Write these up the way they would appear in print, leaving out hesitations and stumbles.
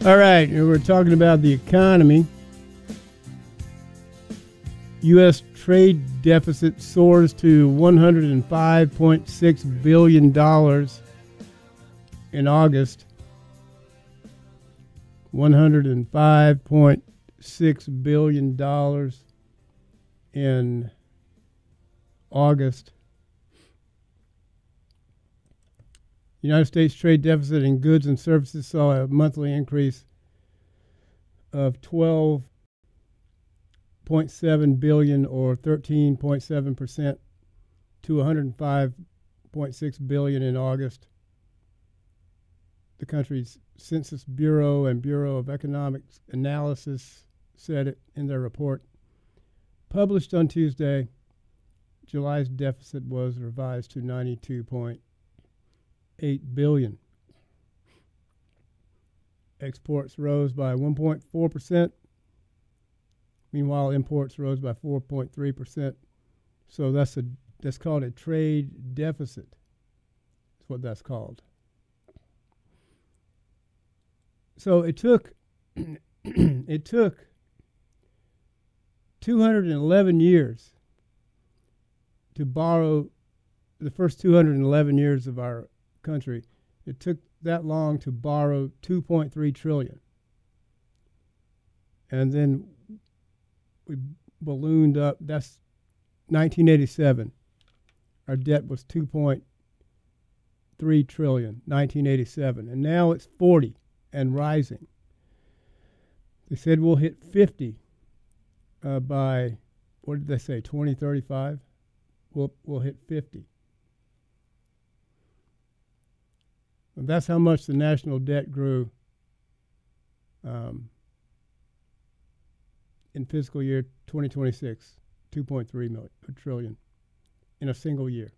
All right, we're talking about the economy. U.S. trade deficit soars to $105.6 billion in August. $105.6 billion in August. The United States trade deficit in goods and services saw a monthly increase of $12.7 billion or 13.7% to $105.6 billion in August. The country's Census Bureau and Bureau of Economic Analysis said it in their report. Published on Tuesday, July's deficit was revised to $92.8 billion. Exports rose by 1.4%. Meanwhile, imports rose by 4.3%. So that's called a trade deficit. That's what that's called. So it took 211 years to borrow. The first 211 years of our country, it took that long to borrow $2.3 trillion. And then we ballooned up. That's 1987. Our debt was $2.3 trillion, 1987. And now it's 40 and rising. They said we'll hit 50 by, what did they say, 2035? We'll hit 50. And that's how much the national debt grew in fiscal year 2026, 2.3 trillion in a single year.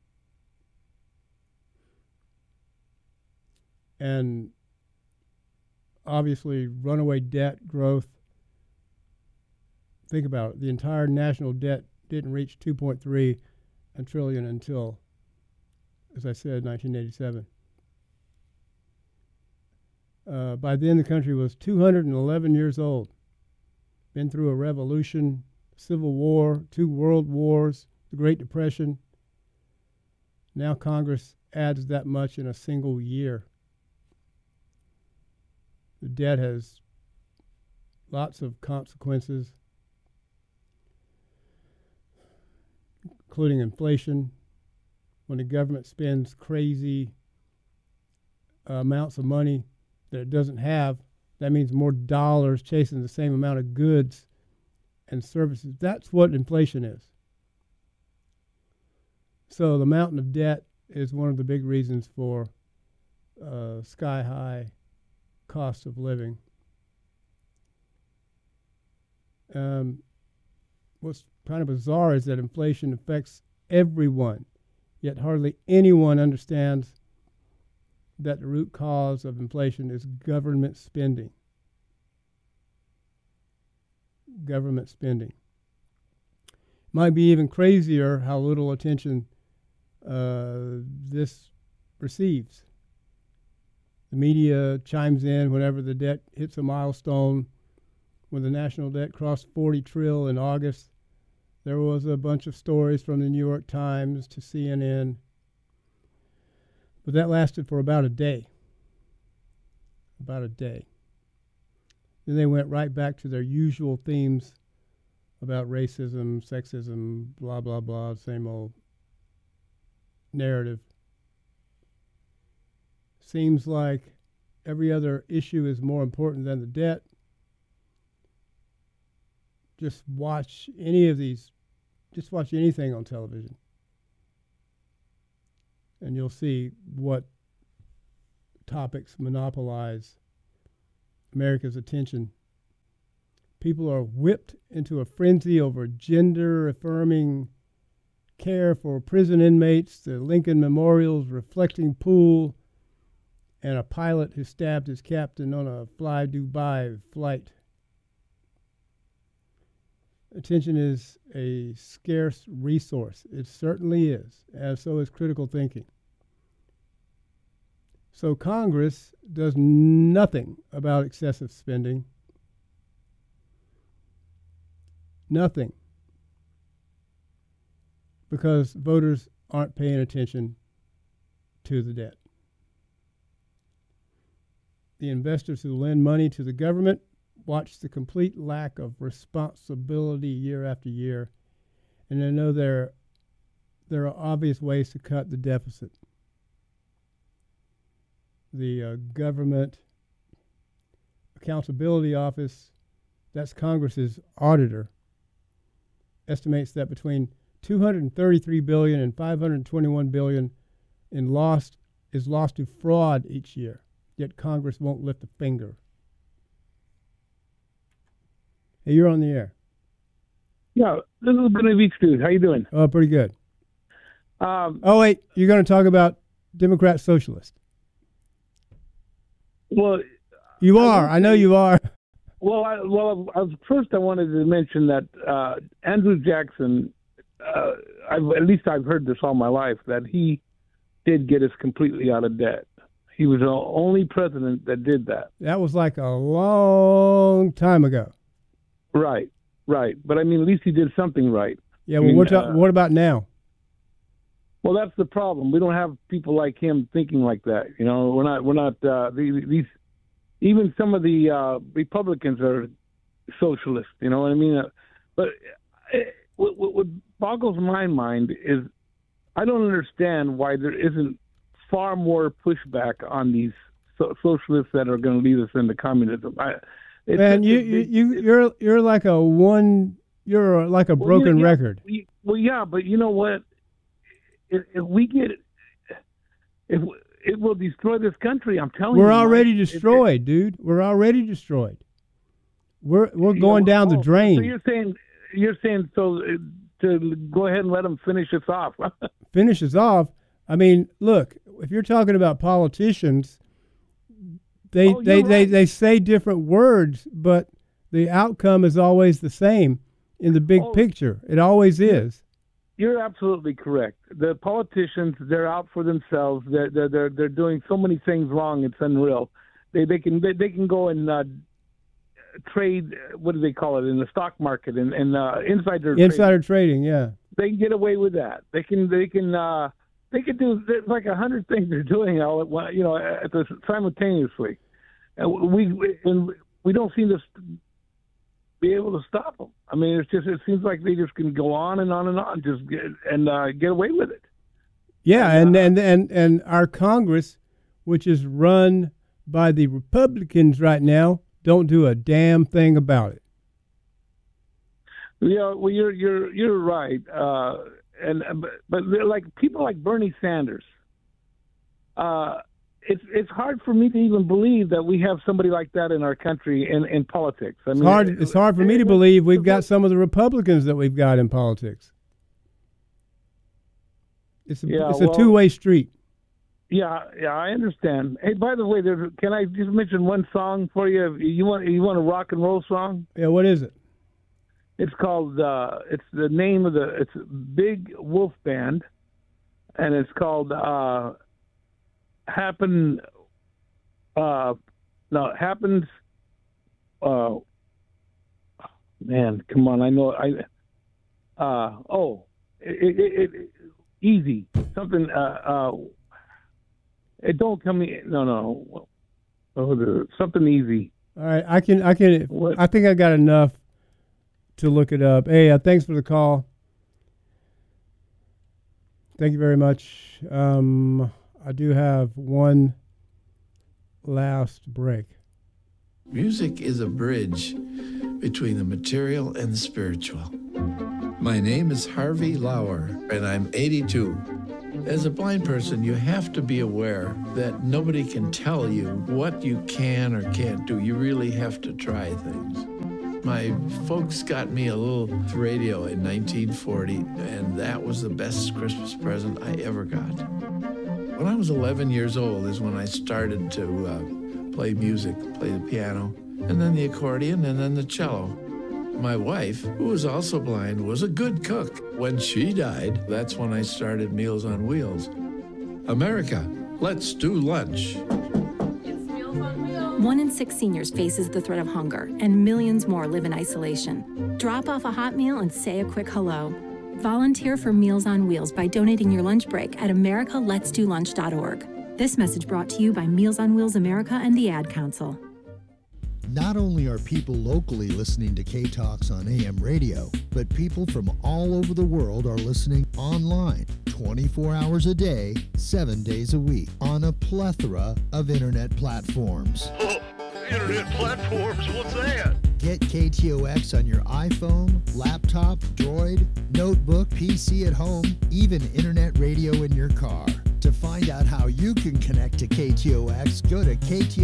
And obviously, runaway debt growth. Think about it. The entire national debt didn't reach 2.3 trillion until, as I said, 1987. By then, the country was 211 years old. Been through a revolution, civil war, 2 world wars, the Great Depression. Now Congress adds that much in a single year. The debt has lots of consequences, including inflation. When the government spends crazy amounts of money that it doesn't have, that means more dollars chasing the same amount of goods and services. That's what inflation is. So the mountain of debt is one of the big reasons for sky-high cost of living. What's kind of bizarre is that inflation affects everyone, yet hardly anyone understands that the root cause of inflation is government spending. Government spending. Might be even crazier how little attention this receives. The media chimes in whenever the debt hits a milestone. When the national debt crossed 40 trillion in August, there was a bunch of stories from the New York Times to CNN. But that lasted for about a day. About a day. Then they went right back to their usual themes about racism, sexism, blah, blah, blah, same old narrative. Seems like every other issue is more important than the debt. Just watch any of these, just watch anything on television, and you'll see what topics monopolize America's attention. People are whipped into a frenzy over gender-affirming care for prison inmates, the Lincoln Memorial's reflecting pool, and a pilot who stabbed his captain on a Fly Dubai flight. Attention is a scarce resource. It certainly is, as so is critical thinking. So Congress does nothing about excessive spending. Nothing. Because voters aren't paying attention to the debt. The investors who lend money to the government watch the complete lack of responsibility year after year, and they know there are obvious ways to cut the deficit. The Government Accountability Office, that's Congress's auditor, estimates that between $233 billion and $521 billion is lost to fraud each year. Yet Congress won't lift a finger. Hey, you're on the air. Yeah, this is Benevides Dude. How you doing? Oh, pretty good. Oh, wait, you're going to talk about Democrat Socialist. Well, you are. I know you are. First I wanted to mention that Andrew Jackson, I've heard this all my life, that he did get us completely out of debt. He was the only president that did that. That was like a long time ago. Right. But I mean, at least he did something right. Yeah. Well, what about now? Well, that's the problem. We don't have people like him thinking like that. You know, we're not these. Even some of the Republicans are socialists. You know what I mean? But what boggles my mind is I don't understand why there isn't far more pushback on these socialists that are going to lead us into communism. You're like a broken record. Well, yeah, but you know what? It will destroy this country. I'm telling you. We're already destroyed, dude. We're already destroyed. We're going down the drain. So you're saying to go ahead and let them finish us off. Finish us off. I mean, look, if you're talking about politicians, they say different words, but the outcome is always the same in the big picture. It always is. You're absolutely correct. The politicians, they're out for themselves. They're doing so many things wrong. It's unreal. They can go and trade. What do they call it in the stock market and insider trading? Yeah, they can get away with that. They can do like 100 things they're doing all at one, simultaneously, and we don't seem to be able to stop them. I mean, it seems like they just can go on and on and on, just get away with it. Yeah, and our Congress, which is run by the Republicans right now, don't do a damn thing about it. Yeah, well, you're right. But like people like Bernie Sanders, it's hard for me to even believe that we have somebody like that in our country in politics. I mean, it's hard for me to believe we've got some of the Republicans that we've got in politics. It's a two-way street. Yeah, I understand. Hey, by the way, can I just mention one song for you? You want a rock and roll song? Yeah, what is it? It's called. It's the name of it's Big Wolf Band, and it's called Happens. Man, come on! I know. Easy something. It don't come. No. Something easy. All right, I can. I think I got enough to look it up. Hey, thanks for the call. Thank you very much. I do have one last break. Music is a bridge between the material and the spiritual. My name is Harvey Lauer, and I'm 82. As a blind person, you have to be aware that nobody can tell you what you can or can't do. You really have to try things. My folks got me a little radio in 1940, and that was the best Christmas present I ever got. When I was 11 years old is when I started to play music, play the piano, and then the accordion, and then the cello. My wife, who was also blind, was a good cook. When she died, that's when I started Meals on Wheels. America Let's do lunch. 1 in 6 seniors faces the threat of hunger, and millions more live in isolation. Drop off a hot meal and say a quick hello. Volunteer for Meals on Wheels by donating your lunch break at americaletsdolunch.org. This message brought to you by Meals on Wheels America and the Ad Council. Not only are people locally listening to K-Talks on AM radio, but people from all over the world are listening online 24 hours a day, 7 days a week on a plethora of internet platforms. Oh, internet platforms? What's that? Get KTOX on your iPhone, laptop, Droid, notebook, PC at home, even internet radio in your car. To find out how you can connect to KTOX, go to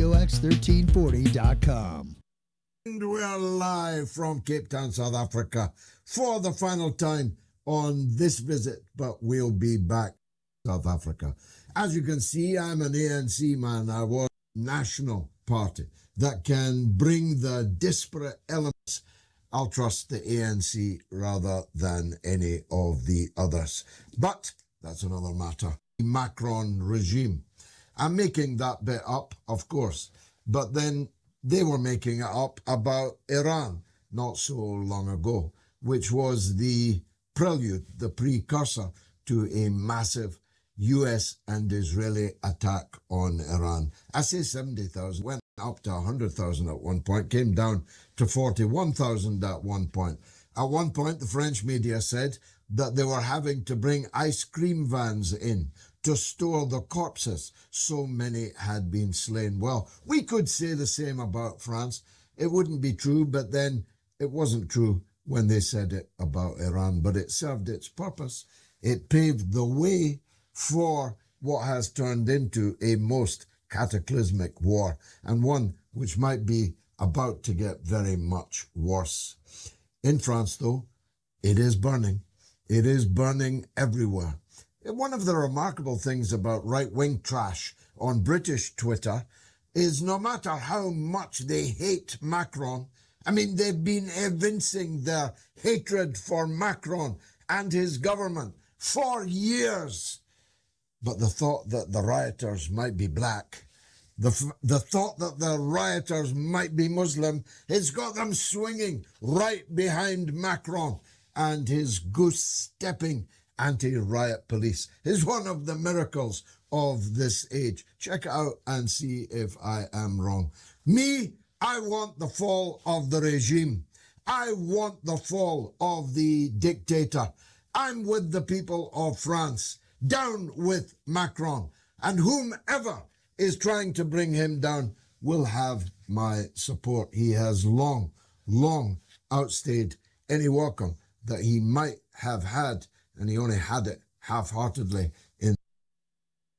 KTOX1340.com. And we're live from Cape Town, South Africa for the final time on this visit, but we'll be back South Africa. As you can see, I'm an ANC man. I want a national party that can bring the disparate elements. I'll trust the ANC rather than any of the others. But that's another matter. Macron regime. I'm making that bit up, of course, but then they were making it up about Iran not so long ago, which was the prelude, the precursor to a massive US and Israeli attack on Iran. I say 70,000, went up to 100,000 at one point, came down to 41,000 at one point. At one point, the French media said that they were having to bring ice cream vans in to store the corpses. So many had been slain. Well, we could say the same about France. It wouldn't be true, but then it wasn't true when they said it about Iran, but it served its purpose. It paved the way for what has turned into a most cataclysmic war, and one which might be about to get very much worse. In France, though, it is burning. It is burning everywhere. One of the remarkable things about right-wing trash on British Twitter is no matter how much they hate Macron, I mean, they've been evincing their hatred for Macron and his government for years. But the thought that the rioters might be black, the thought that the rioters might be Muslim, it's got them swinging right behind Macron and his goose-stepping anti-riot police is one of the miracles of this age. Check it out and see if I am wrong. Me, I want the fall of the regime. I want the fall of the dictator. I'm with the people of France. Down with Macron. And whomever is trying to bring him down will have my support. He has long, long outstayed any welcome that he might have had, and he only had it half-heartedly